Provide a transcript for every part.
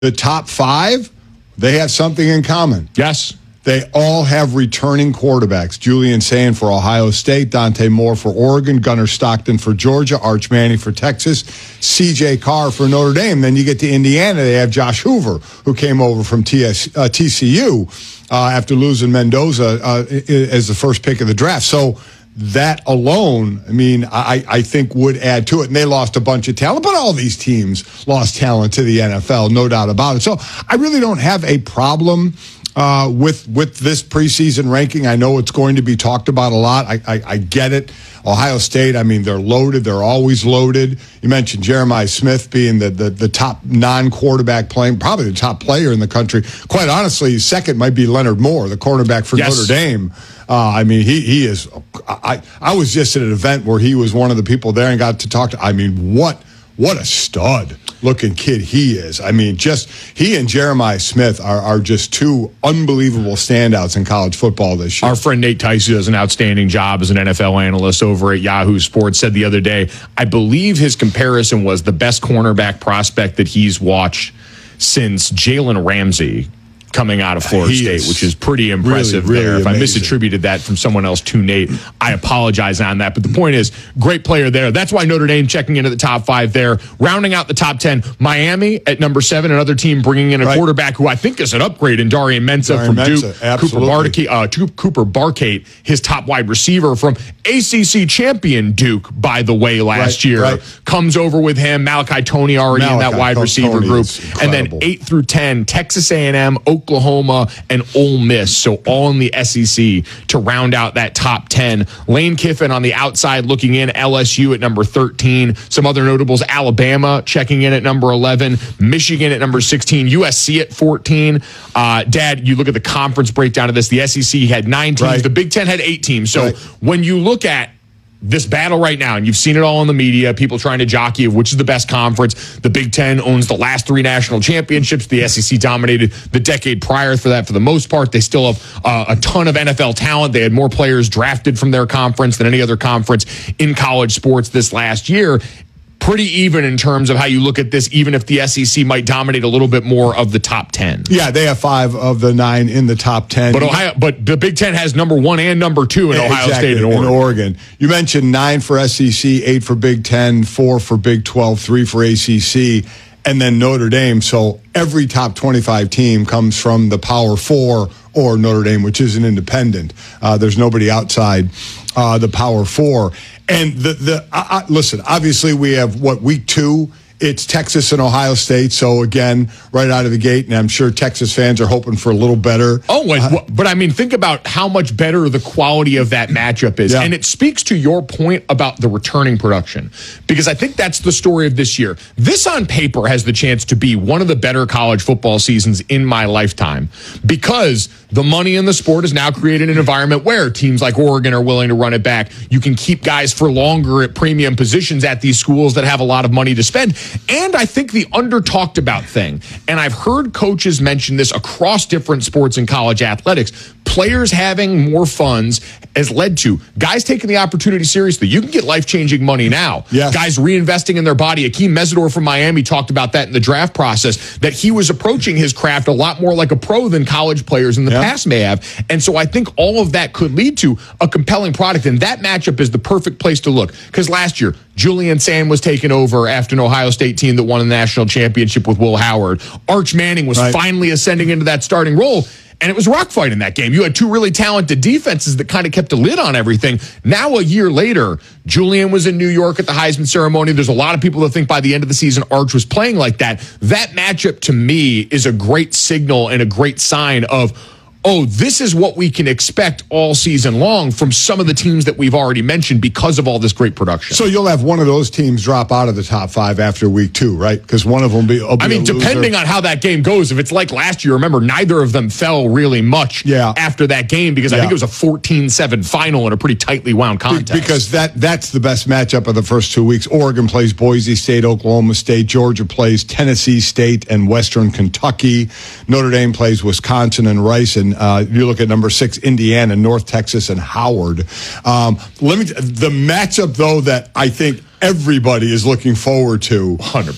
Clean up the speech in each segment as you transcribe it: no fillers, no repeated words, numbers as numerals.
the top five, they have something in common. Yes. They all have returning quarterbacks. Julian Sayin for Ohio State, Dante Moore for Oregon, Gunnar Stockton for Georgia, Arch Manning for Texas, C.J. Carr for Notre Dame. Then you get to Indiana, they have Josh Hoover, who came over from TCU after losing Mendoza as the first pick of the draft. So that alone, I mean, I think would add to it. And they lost a bunch of talent, but all these teams lost talent to the NFL, no doubt about it. So I really don't have a problem with this preseason ranking. I know it's going to be talked about a lot. I get it. Ohio State, I mean, they're loaded. They're always loaded. You mentioned Jeremiah Smith being the top non-quarterback playing, probably the top player in the country. Quite honestly, second might be Leonard Moore, the cornerback for Notre Dame. I mean, he is. I was just at an event where he was one of the people there and got to talk to. I mean, what a stud looking kid he is. I mean, just he and Jeremiah Smith are just two unbelievable standouts in college football this year. Our friend Nate Tice, who does an outstanding job as an NFL analyst over at Yahoo Sports, said the other day, I believe his comparison was the best cornerback prospect that he's watched since Jalen Ramsey coming out of Florida State, which is pretty impressive really there. If amazing. I misattributed that from someone else to Nate, I apologize on that. But the point is, great player there. That's why Notre Dame checking into the top five there. Rounding out the top 10, Miami at number 7, another team bringing in a quarterback who I think is an upgrade in Darian Mensah from Duke. Absolutely. Cooper Barkate, his top wide receiver from ACC champion Duke, by the way, last year. Comes over with him. Malachi Toney already in that wide receiver group. And then 8 through 10, Texas A&M, Oklahoma, and Ole Miss. So all in the SEC to round out that top 10. Lane Kiffin on the outside looking in. LSU at number 13. Some other notables, Alabama checking in at number 11. Michigan at number 16. USC at 14. Dad, you look at the conference breakdown of this. The SEC had 9 teams. The Big Ten had 8 teams. So when you look at this battle right now, and you've seen it all in the media, people trying to jockey of which is the best conference. The Big Ten owns the last 3 national championships. The SEC dominated the decade prior for that for the most part. They still have a ton of NFL talent. They had more players drafted from their conference than any other conference in college sports this last year. Pretty even in terms of how you look at this, even if the SEC might dominate a little bit more of the top 10. Yeah, they have 5 of the 9 in the top 10. But the Big Ten has number 1 and number 2 in Ohio State and Oregon. You mentioned 9 for SEC, 8 for Big Ten, 4 for Big 12, 3 for ACC, and then Notre Dame. So every top 25 team comes from the Power 4 or Notre Dame, which is an independent. There's nobody outside the Power 4. And listen, obviously we have week 2, it's Texas and Ohio State. So again, right out of the gate, and I'm sure Texas fans are hoping for a little better. But I mean, think about how much better the quality of that matchup is. Yeah. And it speaks to your point about the returning production, because I think that's the story of this year. This on paper has the chance to be one of the better college football seasons in my lifetime, because the money in the sport has now created an environment where teams like Oregon are willing to run it back. You can keep guys for longer at premium positions at these schools that have a lot of money to spend. And I think the under-talked about thing, and I've heard coaches mention this across different sports and college athletics, players having more funds has led to guys taking the opportunity seriously. You can get life-changing money now. Yes. Guys reinvesting in their body. Akeem Mesidor from Miami talked about that in the draft process, that he was approaching his craft a lot more like a pro than college players in the past may have. And so I think all of that could lead to a compelling product, and that matchup is the perfect place to look. Because last year, Julian Sayin was taken over after an Ohio State team that won a national championship with Will Howard. Arch Manning was finally ascending into that starting role. And it was a rock fight in that game. You had 2 really talented defenses that kind of kept a lid on everything. Now, a year later, Julian was in New York at the Heisman ceremony. There's a lot of people that think by the end of the season, Arch was playing like that. That matchup, to me, is a great signal and a great sign of, oh, this is what we can expect all season long from some of the teams that we've already mentioned because of all this great production. So you'll have one of those teams drop out of the top 5 after week 2, right? Because one of them will be depending on how that game goes. If it's like last year, remember, neither of them fell really much after that game, because I think it was a 14-7 final in a pretty tightly wound contest. Because that's the best matchup of the first 2 weeks. Oregon plays Boise State, Oklahoma State. Georgia plays Tennessee State and Western Kentucky. Notre Dame plays Wisconsin and Rice, and you look at number 6, Indiana, North Texas, and Howard. The matchup, though, that I think everybody is looking forward to.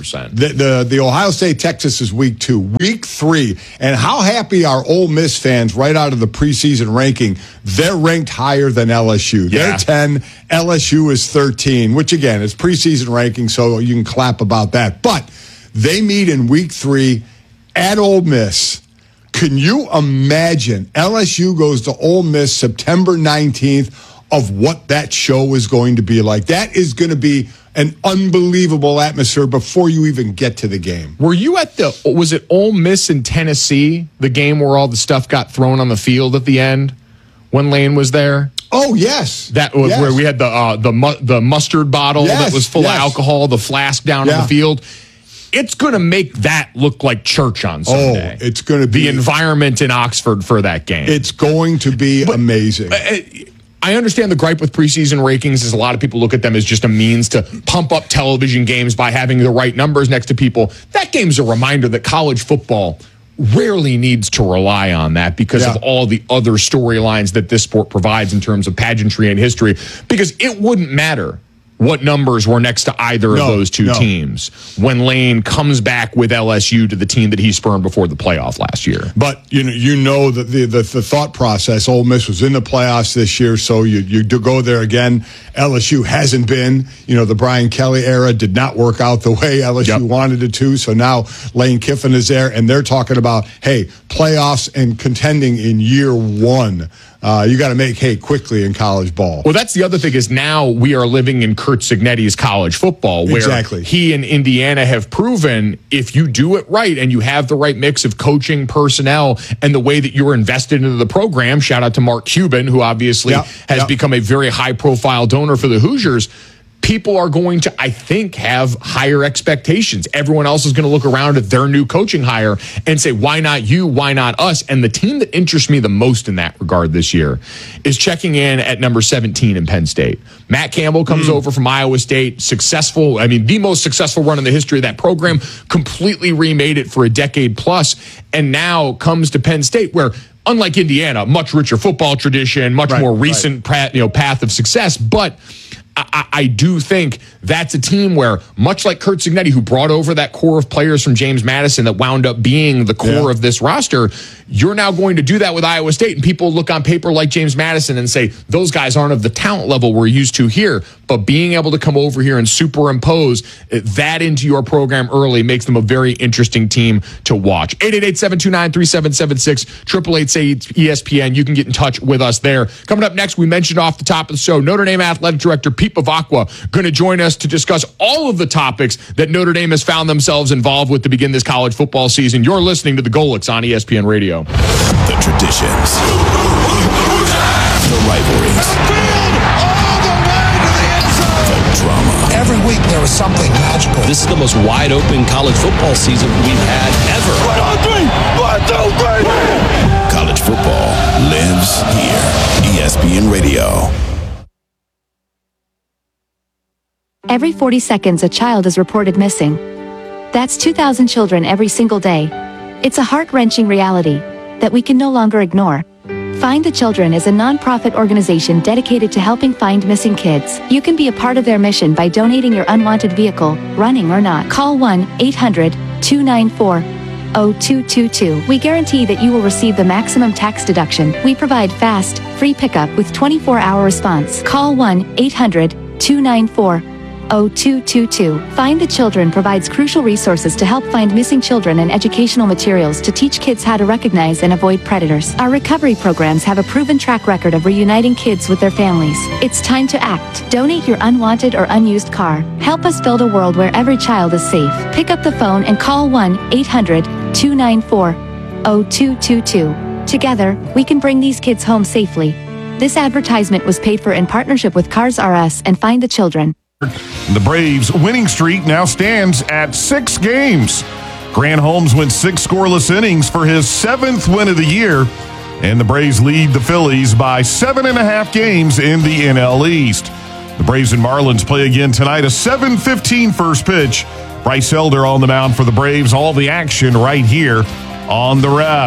100%. The Ohio State Texas is week 2. Week 3, and how happy are Ole Miss fans right out of the preseason ranking? They're ranked higher than LSU. Yeah. They're 10. LSU is 13, which again is preseason ranking, so you can clap about that. But they meet in week 3 at Ole Miss. Can you imagine LSU goes to Ole Miss September 19th? Of what that show is going to be like. That is going to be an unbelievable atmosphere before you even get to the game. Were you at was it Ole Miss in Tennessee, the game where all the stuff got thrown on the field at the end when Lane was there? Oh, yes. That was where we had the mustard bottle that was full of alcohol, the flask down on the field. It's going to make that look like church on Sunday. Oh, it's going to be. The environment in Oxford for that game. It's going to be amazing. I understand the gripe with preseason rankings is a lot of people look at them as just a means to pump up television games by having the right numbers next to people. That game's a reminder that college football rarely needs to rely on that because of all the other storylines that this sport provides in terms of pageantry and history, because it wouldn't matter what numbers were next to either of those two teams when Lane comes back with LSU to the team that he spurned before the playoff last year. But you know that the thought process. Ole Miss was in the playoffs this year, so you do go there again. LSU hasn't been. The Brian Kelly era did not work out the way LSU wanted it to. So now Lane Kiffin is there, and they're talking about, hey, playoffs and contending in year 1. You got to make hay quickly in college ball. Well, that's the other thing is now we are living in Curt Cignetti's college football, where he and Indiana have proven if you do it right and you have the right mix of coaching, personnel, and the way that you're invested into the program. Shout out to Mark Cuban, who obviously has become a very high-profile donor for the Hoosiers. People are going to, I think, have higher expectations. Everyone else is going to look around at their new coaching hire and say, why not you? Why not us? And the team that interests me the most in that regard this year is checking in at number 17 in Penn State. Matt Campbell comes over from Iowa State, successful. The most successful run in the history of that program, completely remade it for a decade plus, and now comes to Penn State where, unlike Indiana, much richer football tradition, much more recent path of success, but I do think that's a team where, much like Curt Cignetti, who brought over that core of players from James Madison that wound up being the core of this roster, you're now going to do that with Iowa State, and people look on paper like James Madison and say, those guys aren't of the talent level we're used to here, but being able to come over here and superimpose that into your program early makes them a very interesting team to watch. 888-729-3776, 888-ESPN. You can get in touch with us there. Coming up next, we mentioned off the top of the show, Notre Dame Athletic Director Pete Bavacqua going to join us to discuss all of the topics that Notre Dame has found themselves involved with to begin this college football season. You're listening to the Golics on ESPN Radio. The traditions, the rivalries, the drama. Every week there was something magical. This is the most wide open college football season we've had ever. 1, 2, 3. College football lives here. ESPN Radio. Every 40 seconds, a child is reported missing. That's 2,000 children every single day. It's a heart-wrenching reality that we can no longer ignore. Find the Children is a non-profit organization dedicated to helping find missing kids. You can be a part of their mission by donating your unwanted vehicle, running or not. Call 1-800-294-0222. We guarantee that you will receive the maximum tax deduction. We provide fast, free pickup with 24-hour response. Call 1-800-294-0222. Find the Children provides crucial resources to help find missing children and educational materials to teach kids how to recognize and avoid predators. Our recovery programs have a proven track record of reuniting kids with their families. It's time to act. Donate your unwanted or unused car. Help us build a world where every child is safe. Pick up the phone and call 1-800-294-0222. Together, we can bring these kids home safely. This advertisement was paid for in partnership with Cars R Us and Find the Children. The Braves' winning streak now stands at 6 games. Grant Holmes went 6 scoreless innings for his 7th win of the year, and the Braves lead the Phillies by 7.5 games in the NL East. The Braves and Marlins play again tonight, a 7:15 first pitch. Bryce Elder on the mound for the Braves. All the action right here on the Ref.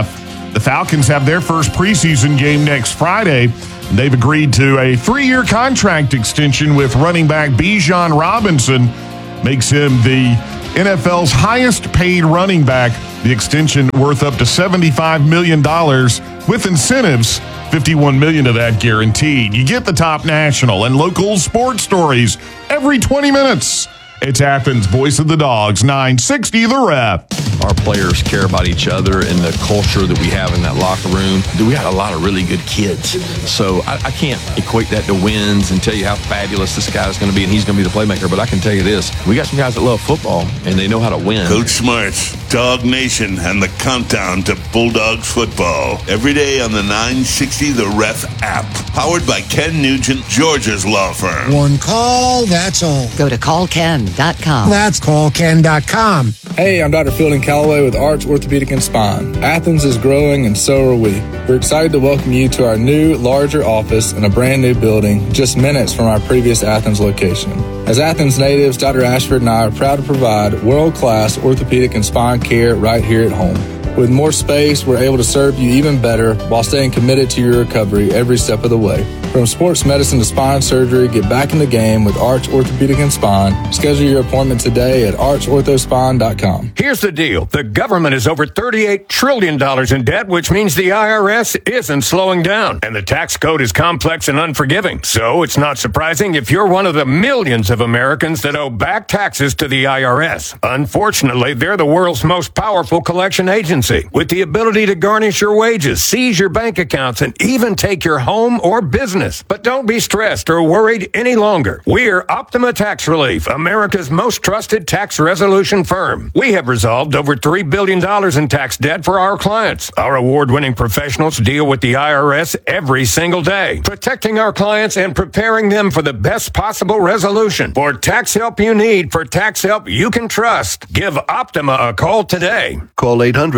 The Falcons have their first preseason game next Friday. They've agreed to a 3-year contract extension with running back Bijan Robinson. Makes him the NFL's highest paid running back. The extension worth up to $75 million with incentives, $51 million of that guaranteed. You get the top national and local sports stories every 20 minutes. It's Athens' Voice of the Dogs, 960 The Ref. Our players care about each other and the culture that we have in that locker room. We got a lot of really good kids. So I can't equate that to wins and tell you how fabulous this guy's going to be and he's going to be the playmaker. But I can tell you this. We got some guys that love football and they know how to win. Coach Smart's Dog Nation and the countdown to Bulldogs football. Every day on the 960 The Ref app. Powered by Ken Nugent, Georgia's law firm. One call, that's all. Go to callken.com. That's callken.com. Hey, I'm Dr. Fielding Calloway with Arch Orthopedic and Spine. Athens is growing and so are we. We're excited to welcome you to our new, larger office in a brand new building just minutes from our previous Athens location. As Athens natives, Dr. Ashford and I are proud to provide world-class orthopedic and spine care right here at home. With more space, we're able to serve you even better while staying committed to your recovery every step of the way. From sports medicine to spine surgery, get back in the game with Arch Orthopedic and Spine. Schedule your appointment today at archorthospine.com. Here's the deal. The government is over $38 trillion in debt, which means the IRS isn't slowing down. And the tax code is complex and unforgiving. So it's not surprising if you're one of the millions of Americans that owe back taxes to the IRS. Unfortunately, they're the world's most powerful collection agency, with the ability to garnish your wages, seize your bank accounts, and even take your home or business. But don't be stressed or worried any longer. We're Optima Tax Relief, America's most trusted tax resolution firm. We have resolved over $3 billion in tax debt for our clients. Our award-winning professionals deal with the IRS every single day, protecting our clients and preparing them for the best possible resolution. For tax help you need, for tax help you can trust, give Optima a call today. Call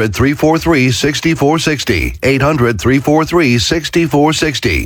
800-343-6460. 800-343-6460.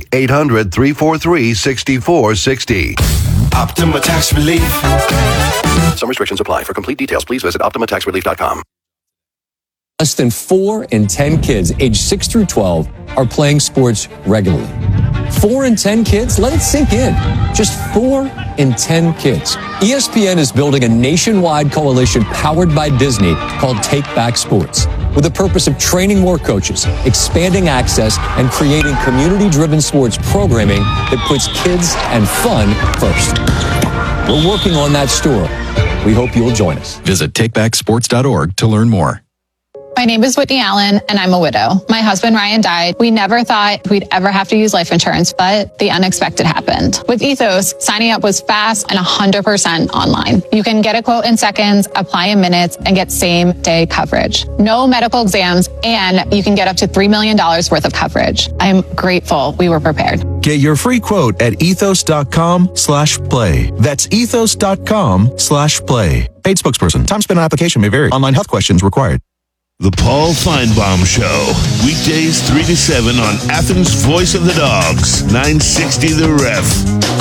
800-343-6460. Optima Tax Relief. Some restrictions apply. For complete details, please visit OptimaTaxRelief.com. Less than 4 in 10 kids aged 6 through 12 are playing sports regularly. 4 in 10 kids? Let it sink in. Just 4 in 10 kids. ESPN is building a nationwide coalition powered by Disney called Take Back Sports, with the purpose of training more coaches, expanding access, and creating community-driven sports programming that puts kids and fun first. We're working on that story. We hope you'll join us. Visit takebacksports.org to learn more. My name is Whitney Allen, and I'm a widow. My husband, Ryan, died. We never thought we'd ever have to use life insurance, but the unexpected happened. With Ethos, signing up was fast and 100% online. You can get a quote in seconds, apply in minutes, and get same-day coverage. No medical exams, and you can get up to $3 million worth of coverage. I'm grateful we were prepared. Get your free quote at ethos.com/play. That's ethos.com/play. Paid spokesperson. Time spent on application may vary. Online health questions required. The Paul Feinbaum Show. Weekdays 3 to 7 on Athens' Voice of the Dogs. 960 The Ref.